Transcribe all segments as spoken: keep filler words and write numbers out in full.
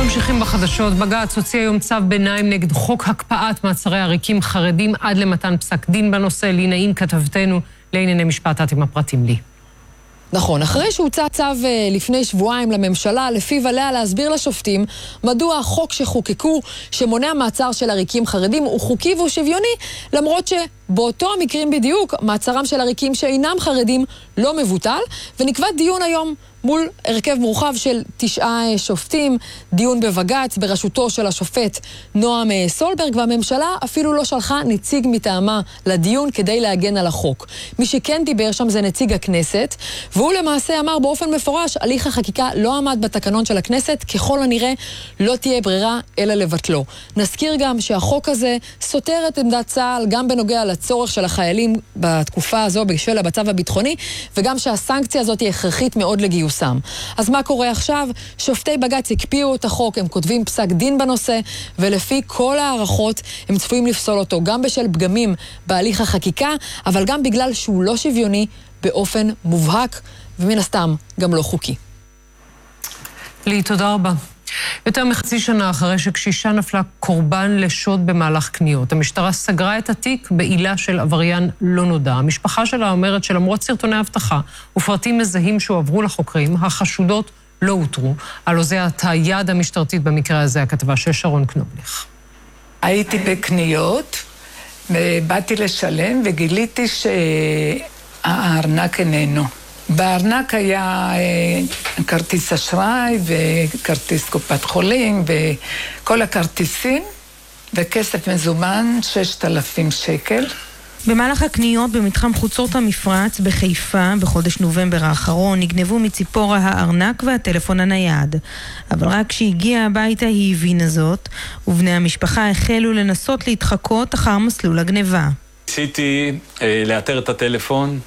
ממשיכים בחדשות. בג"ץ הוציא היום צו ביניים נגד חוק הקפאת מעצרי עריקים חרדים עד למתן פסק דין בנושא. לינאים כתבתנו לענייני משפט, את עם הפרטים לי. נכון, אחרי שהוצא צו לפני שבועיים לממשלה, לפיו עליה להסביר לשופטים מדוע החוק שחוקקו שמונע מעצר של עריקים חרדים הוא חוקי והוא שוויוני, למרות שבאותו המקרים בדיוק מעצרם של עריקים שאינם חרדים לא מבוטל, ונקבע דיון היום מול הרכב מורחב של תשעה שופטים, דיון בבג"ץ בראשותו של השופט נועם סולברג, והממשלה אפילו לא שלחה נציג מטעמה לדיון כדי להגן על החוק. מי שכן דיבר שם זה נציג הכנסת, והוא למעשה אמר באופן מפורש, הליך החקיקה לא עמד בתקנון של הכנסת, ככל הנראה לא תהיה ברירה אלא לבטלו. נזכיר גם שהחוק הזה סותר את עמדת צה"ל גם בנוגע לצורך של החיילים בתקופה הזו בשל המצב הביטחוני, וגם שהסנקציה הזאת היא הכרחית מאוד לגיוס. אז מה קורה עכשיו? שופטי בג"ץ הקפיאו את החוק, הם כותבים פסק דין בנושא, ולפי כל הערכות הם צפויים לפסול אותו, גם בשל פגמים בהליך החקיקה, אבל גם בגלל שהוא לא שוויוני באופן מובהק, ומן הסתם גם לא חוקי. לי, תודה רבה. יותר מחצי שנה אחרי שקשישה נפלה קורבן לשוד במהלך קניות, המשטרה סגרה את התיק בעילה של עבריין לא נודע. המשפחה שלה אומרת שלמרות סרטוני הבטחה ופרטים מזהים שהועברו לחוקרים, החשודות לא הותרו. על אוזלת היד המשטרתית במקרה הזה, הכתבה של שרון קנובליך. הייתי בקניות, באתי לשלם וגיליתי שהארנק איננו. בארנק היה אה, כרטיס אשראי וכרטיס קופת חולים וכל הכרטיסים וכסף מזומן ששת אלפים שקל. במהלך הקניות במתחם חוצות המפרץ בחיפה בחודש נובמבר האחרון נגנבו מציפורה הארנק והטלפון הנייד. אבל רק כשהגיעה הביתה היא הבינה זאת, ובני המשפחה החלו לנסות להתחקות אחר מסלול הגניבה. ניסיתי אה, לאתר את הטלפון,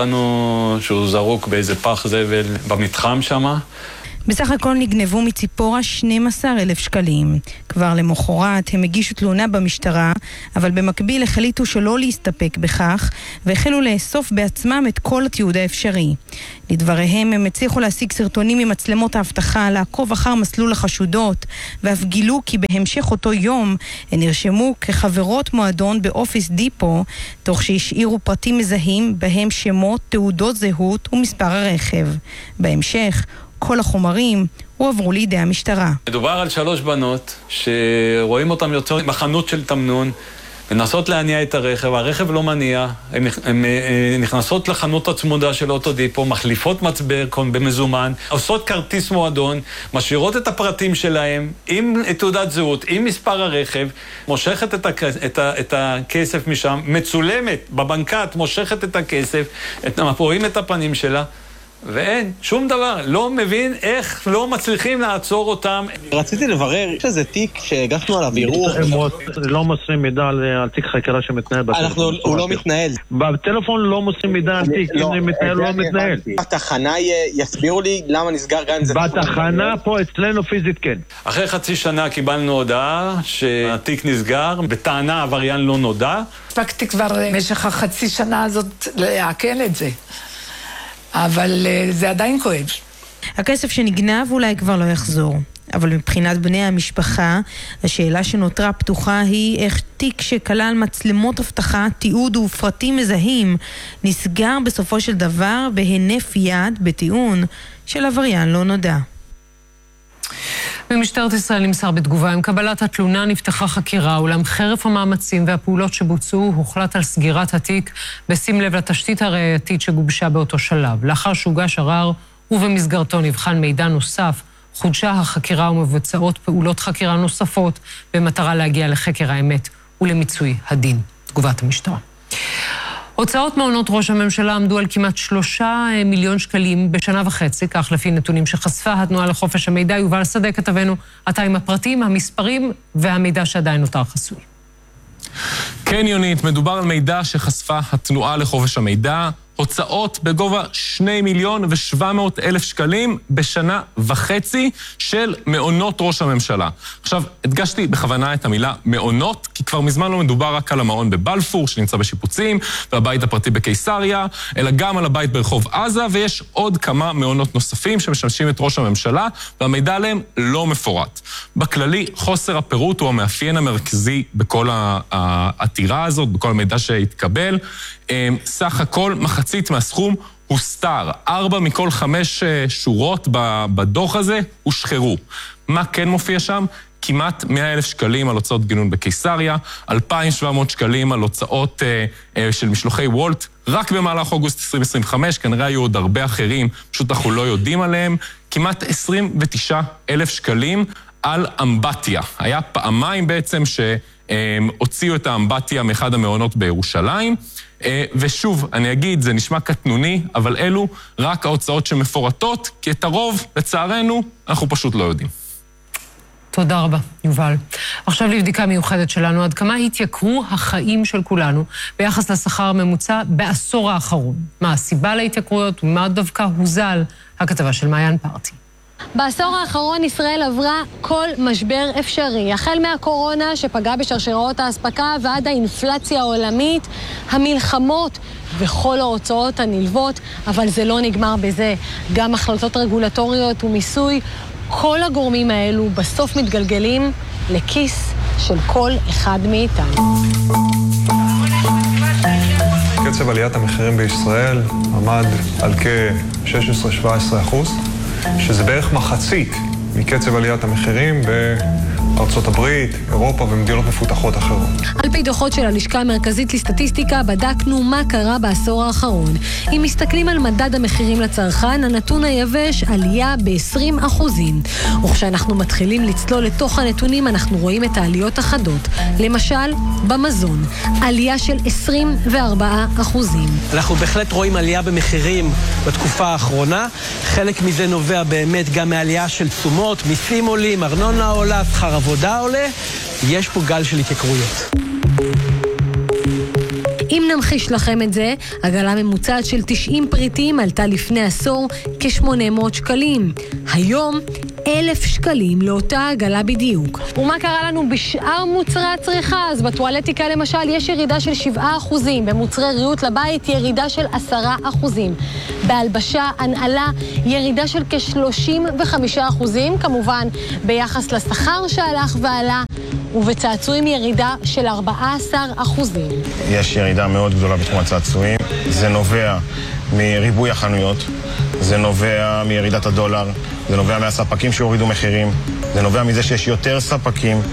מצאנו שהוא זרוק באיזה פח זבל במתחם שמה. בסך הכל נגנבו מציפורה שנים עשר אלף שקלים. כבר למחרת הם הגישו תלונה במשטרה, אבל במקביל החליטו שלא להסתפק בכך, והחלו לאסוף בעצמם את כל התיעוד האפשרי. לדבריהם הם הצליחו להשיג סרטונים ממצלמות ההבטחה, לעקוב אחר מסלול החשודות, ואף גילו כי בהמשך אותו יום הם נרשמו כחברות מועדון באופיס דיפו, תוך שהשאירו פרטים מזהים בהם שמות, תעודות זהות ומספר הרכב. בהמשך כל החומרים הועברו לידי המשטרה. מדובר על שלוש בנות שרואים אותם יוצאות בחנות של תמנון, מנסות להניע את הרכב, הרכב לא מניע, הן נכנסות לחנות הצמודה של אוטודיפו, מחליפות מצבר במזומן, עושות כרטיס מועדון, משאירות את הפרטים שלהם עם תעודת זהות, עם מספר הרכב, מושכת את, הכ... את, ה... את הכסף משם, מצולמת בבנקת, מושכת את הכסף, את... רואים את הפנים שלה, ואין, שום דבר, לא מבין איך לא מצליחים לעצור אותם. רציתי לברר, יש איזה תיק שהגשנו עליו ערעור. לא מוסרים מידע על תיק חקירה שמתנהל בטלפון. הוא לא מתנהל. בטלפון לא מוסרים מידע על תיק, אם זה מתנהל לא מתנהל. בתחנה יסבירו לי למה נסגר גם אם זה... בתחנה פה אצלנו פיזית כן. אחרי חצי שנה קיבלנו הודעה שהתיק נסגר, בטענה עבריין לא נודע. הספקתי כבר במשך החצי שנה הזאת לעכל את זה. אבל זה עדיין כואב. הכסף שנגנב אולי כבר לא יחזור. אבל מבחינת בני המשפחה, השאלה שנותרה פתוחה היא איך תיק שכלל מצלמות הבטחה, תיעוד ופרטים מזהים, נסגר בסופו של דבר בהינף יד בטיעון של עבריין לא נודע. במשטרת ישראל נמסר בתגובה, עם קבלת התלונה נפתחה חקירה, אולם חרף המאמצים והפעולות שבוצעו הוחלט על סגירת התיק בשים לב לתשתית הראייתית שגובשה באותו שלב. לאחר שהוגש ערר ובמסגרתו נבחן מידע נוסף, חודשה החקירה ומבוצעות פעולות חקירה נוספות במטרה להגיע לחקר האמת ולמיצוי הדין. תגובת המשטרה. הוצאות מעונות ראש הממשלה עמדו על כמעט שלושה מיליון שקלים בשנה וחצי, כך לפי נתונים שחשפה התנועה לחופש המידע. יובל שדה כתבנו, אתה עם הפרטים, המספרים והמידע שעדיין נותר חסוי. כן יונית, מדובר על מידע שחשפה התנועה לחופש המידע. הוצאות בגובה שני מיליון ושבע מאות אלף שקלים בשנה וחצי של מעונות ראש הממשלה. עכשיו, הדגשתי בכוונה את המילה מעונות, כי כבר מזמן לא מדובר רק על המעון בבלפור, שנמצא בשיפוצים, והבית הפרטי בקיסריה, אלא גם על הבית ברחוב עזה, ויש עוד כמה מעונות נוספים שמשמשים את ראש הממשלה, והמידע עליהם לא מפורט. בכללי, חוסר הפירוט הוא המאפיין המרכזי בכל העתירה הזאת, בכל המידע שהתקבל. סך הכל מחצית מהסכום הוסתר. ארבע מכל חמש שורות בדוח הזה הושחרו. מה כן מופיע שם? כמעט מאה אלף שקלים על הוצאות גינון בקיסריה, אלפיים ושבע מאות שקלים על הוצאות אה, של משלוחי וולט, רק במהלך אוגוסט עשרים עשרים וחמש, כנראה היו עוד הרבה אחרים, פשוט אנחנו לא יודעים עליהם, כמעט עשרים ותשעה אלף שקלים על אמבטיה. היה פעמיים בעצם שהוציאו את האמבטיה מאחד המעונות בירושלים, ושוב, אני אגיד, זה נשמע קטנוני, אבל אלו רק ההוצאות שמפורטות, כי את הרוב, לצערנו, אנחנו פשוט לא יודעים. תודה רבה, יובל. עכשיו לבדיקה מיוחדת שלנו, עד כמה התייקרו החיים של כולנו ביחס לשכר הממוצע בעשור האחרון. מה הסיבה להתייקרויות ומה דווקא הוזל? הכתבה של מעיין פרטי. בעשור האחרון ישראל עברה כל משבר אפשרי, החל מהקורונה שפגעה בשרשראות האספקה ועד האינפלציה העולמית, המלחמות וכל ההוצאות הנלוות, אבל זה לא נגמר בזה. גם החלטות רגולטוריות ומיסוי, כל הגורמים האלו בסוף מתגלגלים לכיס של כל אחד מאיתנו. קצב עליית המחירים בישראל עמד על כ-שש עשרה שבע עשרה אחוז, שזה בערך מחצית מקצב עליית המחירים בארצות הברית, אירופה ומדינות מפותחות אחרות. על פי דוחות של הלשכה המרכזית לסטטיסטיקה בדקנו מה קרה בעשור האחרון. אם מסתכלים על מדד המחירים לצרכן, הנתון היבש עלייה ב-עשרים אחוזים. וכשאנחנו מתחילים לצלול לתוך הנתונים, אנחנו רואים את העליות החדות. למשל, במזון, עלייה של עשרים וארבעה אחוזים. אנחנו בהחלט רואים עלייה במחירים בתקופה האחרונה. חלק מזה נובע באמת גם מעלייה של תשומות, מיסים עולים, ארנונה עולה, שכר עבודה עולה. יש פה גל של התייקרויות. אם נמחיש לכם את זה, עגלה ממוצעת של תשעים פריטים עלתה לפני עשור כ-שמונה מאות שקלים. היום, אלף שקלים לאותה עגלה בדיוק. ומה קרה לנו בשאר מוצרי הצריכה? אז בטואלטיקה למשל יש ירידה של שבעה אחוזים, במוצרי ריהוט לבית ירידה של עשרה אחוזים. בהלבשה, הנעלה, ירידה של כ-שלושים וחמישה אחוזים, כמובן ביחס לשכר שהלך ועלה, ובצעצועים ירידה של ארבעה עשר אחוזים. יש ירידה מאוד גדולה בתחום הצעצועים. זה נובע מריבוי החנויות, זה נובע מירידת הדולר, זה נובע מהספקים שהורידו מחירים, זה נובע מזה שיש יותר ספקים,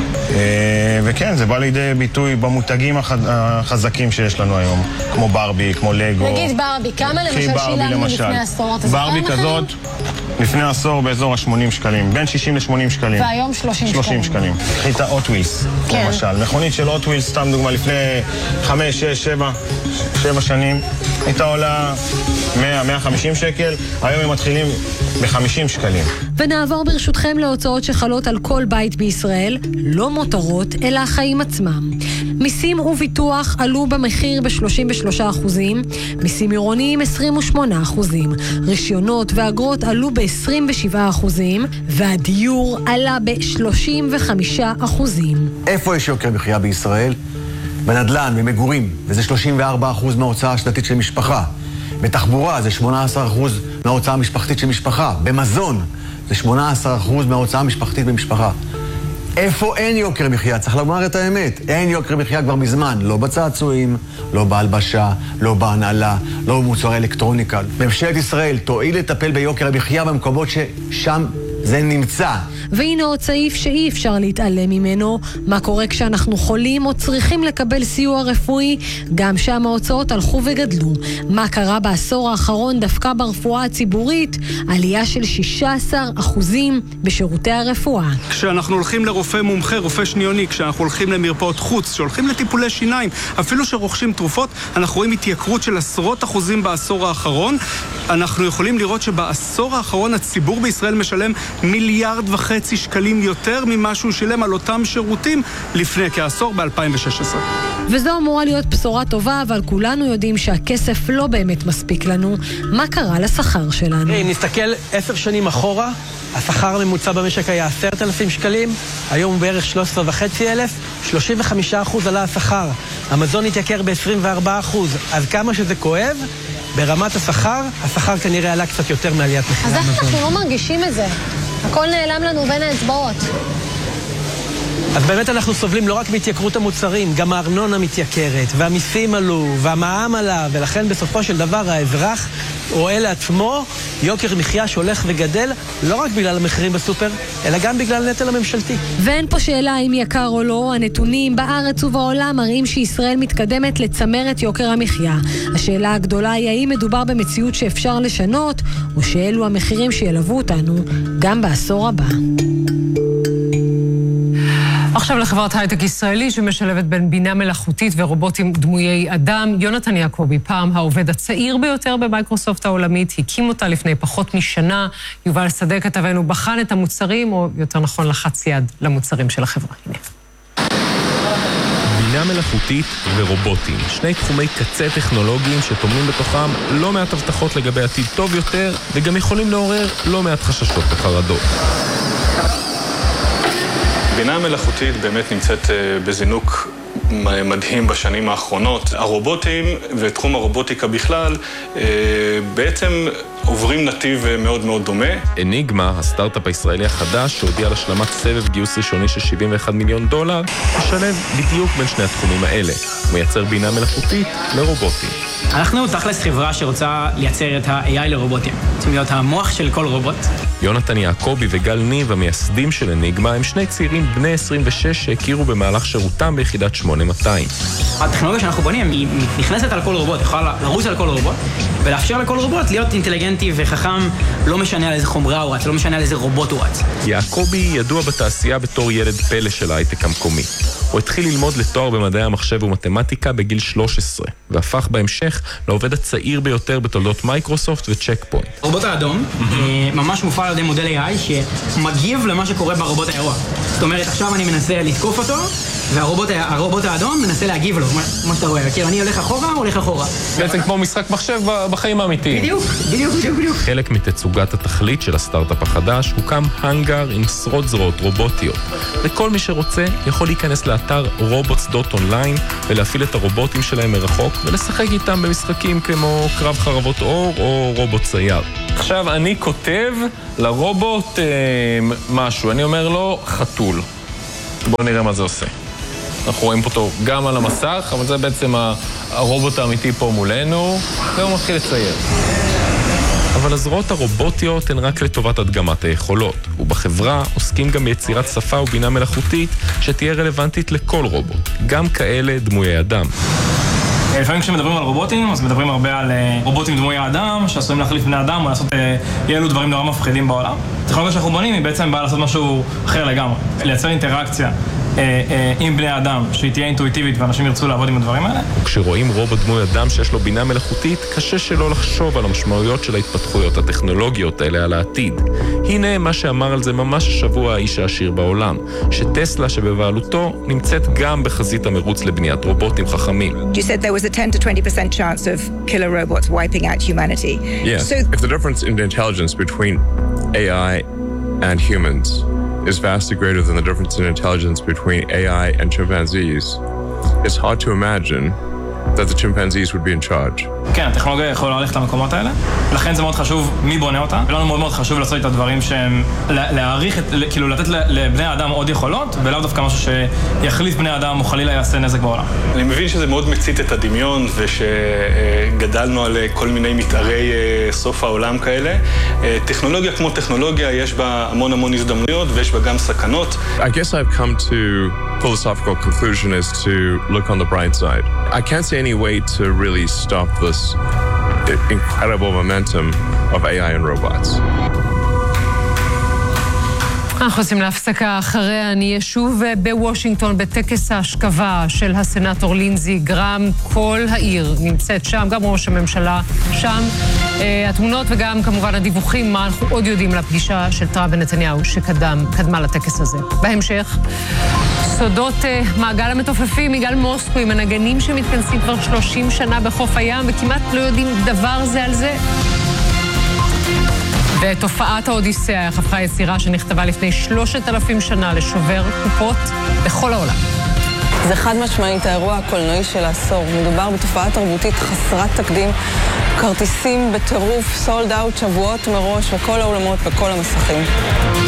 וכן, זה בא לידי ביטוי במותגים החזקים שיש לנו היום, כמו ברבי, כמו לגו. נגיד ברבי, כמה למשל שילמנו לפני עשור? ברבי כזאת, לפני עשור באזור ה-שמונים שקלים, בין שישים ל-שמונים שקלים. והיום שלושים שקלים. שלושים שקלים. קחי את ה-Hot Wheels, למשל. מכונית של Hot Wheels, סתם דוגמה, לפני חמש, שש, שבע, שבע שנים, הייתה עולה מאה, מאה וחמישים שקל, היום הם מתחילים ב-חמישים שקלים. ונעבור ברשותכם להוצאות שחלות על כל בית בישראל, לא מותרות, אלא החיים עצמם. מיסים וביטוח עלו במחיר ב-שלושים ושלושה אחוזים, מיסים עירוניים עשרים ושמונה אחוזים, רישיונות ואגרות עלו ב-עשרים ושבעה אחוזים, והדיור עלה ב-שלושים וחמישה אחוזים. איפה יש יוקר מחיה בישראל? בנדל"ן, במגורים, וזה שלושים וארבעה אחוז מההוצאה השנתית של משפחה. בתחבורה זה שמונה עשרה אחוז מההוצאה המשפחתית של משפחה. במזון זה שמונה עשרה אחוז מההוצאה המשפחתית במשפחה. איפה אין יוקר מחיה? צריך לומר את האמת. אין יוקר מחיה כבר מזמן. לא בצעצועים, לא בהלבשה, לא בהנעלה, לא במוצרי אלקטרוניקה. ממשלת ישראל תועיל לטפל ביוקר המחיה במקומות ששם זה נמצא. והנה עוד סעיף שאי אפשר להתעלם ממנו, מה קורה כשאנחנו חולים או צריכים לקבל סיוע רפואי, גם שם ההוצאות הלכו וגדלו. מה קרה בעשור האחרון דווקא ברפואה הציבורית? עלייה של שישה עשר אחוזים בשירותי הרפואה. כשאנחנו הולכים לרופא מומחה, רופא שניוני, כשאנחנו הולכים למרפאות חוץ, שהולכים לטיפולי שיניים, אפילו שרוכשים תרופות, אנחנו רואים התייקרות של עשרות אחוזים בעשור האחרון. אנחנו יכולים לראות שבעשור האחרון הציבור בישראל משלם מיליארד וחצי שקלים יותר ממה שהוא שילם על אותם שירותים לפני כעשור ב-אלפיים ושש עשרה. וזו אמורה להיות בשורה טובה, אבל כולנו יודעים שהכסף לא באמת מספיק לנו. מה קרה לשכר שלנו? אם נסתכל עשר שנים אחורה, השכר הממוצע במשק היה עשרת אלפים שקלים, היום בערך שלוש עשרה וחצי אלף, שלושים וחמישה אחוז עלה השכר. המזון התייקר ב-עשרים וארבעה אחוז. אז כמה שזה כואב, ברמת השכר, השכר כנראה עלה קצת יותר מעליית מחירי המזון. אז איך אנחנו לא מרגישים את זה? הכל נעלם לנו בין האצבעות. אז באמת אנחנו סובלים לא רק מהתייקרות המוצרים, גם הארנונה מתייקרת, והמיסים עלו, והמע"מ עלה, ולכן בסופו של דבר האזרח רואה לעצמו יוקר מחיה שהולך וגדל, לא רק בגלל המחירים בסופר, אלא גם בגלל הנטל הממשלתי. ואין פה שאלה אם יקר או לא, הנתונים בארץ ובעולם מראים שישראל מתקדמת לצמרת יוקר המחיה. השאלה הגדולה היא האם מדובר במציאות שאפשר לשנות, או שאלו המחירים שילוו אותנו גם בעשור הבא. עכשיו לחברת הייטק ישראלי שמשלבת בין בינה מלאכותית ורובוטים דמויי אדם. יונתן יעקובי, פעם העובד הצעיר ביותר במייקרוסופט העולמית, הקים אותה לפני פחות משנה. יובל שדה כתבנו בחן את המוצרים, או יותר נכון לחץ יד למוצרים של החברה. הנה. בינה מלאכותית ורובוטים, שני תחומי קצה טכנולוגיים שטומנים בתוכם לא מעט הבטחות לגבי עתיד טוב יותר, וגם יכולים לעורר לא מעט חששות וחרדות. בינה מלאכותית באמת נמצאת בזינוק מדהים בשנים האחרונות. הרובוטים ותחום הרובוטיקה בכלל בעצם עוברים נתיב מאוד מאוד דומה. אניגמה, הסטארט-אפ הישראלי החדש שהודיע על השלמת סבב גיוס ראשוני של שבעים ואחד מיליון דולר, משלב בדיוק בין שני התחומים האלה. הוא מייצר בינה מלאכותית לרובוטים. אנחנו תכלס חברה שרוצה לייצר את ה-איי איי לרובוטים. רוצים להיות המוח של כל רובוט. יונתן יעקובי וגל ניב, המייסדים של אניגמה, הם שני צעירים בני עשרים ושש שהכירו במהלך שירותם ביחידת שמונה מאתיים. הטכנולוגיה שאנחנו בונים היא נכנסת על כל רובוט, יכולה לרוץ על כל רובוט, ולאפשר לכל רובוט להיות אינטליגנטי וחכם, לא משנה על איזה חומרה הוא רץ, לא משנה על איזה רובוט הוא רץ. יעקובי ידוע בתעשייה בתור ילד פלא של ההייטק המקומי. הוא התחיל ללמוד לתואר במדעי המחשב ומתמטיקה בגיל שלוש עשרה, והפך בהמשך לעובד הצעיר ביותר בתולדות מייקרוסופט וצ'ק פוינט. הרובוט האדום ממש מופעל על ידי מודל איי איי שמגיב למה שקורה ברובוט הירוק. זאת אומרת, עכשיו אני מנסה לתקוף אותו, והרובוט האדום מנסה להגיב לו, כמו שאתה רואה. כי אני הולך אחורה, הולך אחורה. בעצם כמו משחק מחשב בחיים האמיתיים. בדיוק, בדיוק, בדיוק, בדיוק. חלק מתצוגת התכלית של הסטארט-אפ החדש הוקם הנגר עם עשרות זרועות רובוטיות. וכל מי שרוצה יכול להיכנס לאתר רובוטס דוט אונליין ולהפעיל את הרובוטים שלהם מרחוק ולשחק איתם במשחקים כמו קרב חרבות אור או רובוט צייר. עכשיו אני כותב לרובוט אה, משהו, אני אומר לו חתול. בואו נראה מה זה עושה. אנחנו רואים אותו גם על המסך, אבל זה בעצם הרובוט האמיתי פה מולנו, והוא מתחיל לצייר. אבל הזרועות הרובוטיות הן רק לטובת הדגמת היכולות, ובחברה עוסקים גם ביצירת שפה ובינה מלאכותית שתהיה רלוונטית לכל רובוט, גם כאלה דמויי אדם. לפעמים כשמדברים על רובוטים, אז מדברים הרבה על רובוטים דמויי אדם, שעשויים להחליף בני אדם או לעשות אילו דברים נורא מפחידים בעולם. הטכנולוגיה שאנחנו בונים היא בעצם באה לעשות משהו אחר לגמרי, לייצר אינטראקציה עם בני אדם, שהיא תהיה אינטואיטיבית ואנשים ירצו לעבוד עם הדברים האלה. וכשרואים רובוט דמוי אדם שיש לו בינה מלאכותית, קשה שלא לחשוב על המשמעויות של ההתפתחויות הטכנולוגיות האלה על העתיד. הנה מה שאמר על זה ממש השבוע האיש העשיר בעולם, שטסלה שבבעלותו נמצאת גם בחזית המרוץ לבניית רובוטים חכמים. You said there was a ten to twenty percent chance of killer robots wiping out humanity. Yes, so if the difference in intelligence between A I and humans is vastly greater than the difference in intelligence between A I and chimpanzees, it's hard to imagine that the chimpanzees would be in charge. כן, הטכנולוגיה יכולה ללכת למקומות האלה, ולכן זה מאוד חשוב מי בונה אותה, ולנו מאוד מאוד חשוב לעשות את הדברים שהם, להעריך, כאילו לתת לבני אדם עוד יכולות, ולאו דווקא משהו שיחליף בני אדם או חלילה יעשה נזק בעולם. אני מבין שזה מאוד מצית את הדמיון, ושגדלנו על כל מיני מתארי סוף העולם כאלה. טכנולוגיה כמו טכנולוגיה, יש בה המון המון הזדמנויות, ויש בה גם סכנות. I guess I've come to philosophical conclusion is to look on the bright side. I can't see any way to really stop this incredible momentum of A I and robots. אנחנו עושים להפסקה אחריה, אני אהיה שוב בוושינגטון בטקס ההשכבה של הסנאטור לינזי גרם. כל העיר נמצאת שם, גם ראש הממשלה שם. התמונות וגם כמובן הדיווחים, מה אנחנו עוד יודעים לפגישה של טראמפ ונתניהו שקדמה לטקס הזה. בהמשך, סודות uh, מעגל המתופפים, יגאל מוסקו עם הנגנים שמתכנסים כבר שלושים שנה בחוף הים וכמעט לא יודעים דבר זה על זה. ותופעת האודיסאה הפכה יצירה שנכתבה לפני שלושת אלפים שנה לשובר קופות בכל העולם. זה חד משמעית האירוע הקולנועי של העשור. מדובר בתופעה תרבותית חסרת תקדים, כרטיסים בטירוף, סולד אאוט שבועות מראש, וכל האולמות וכל המסכים.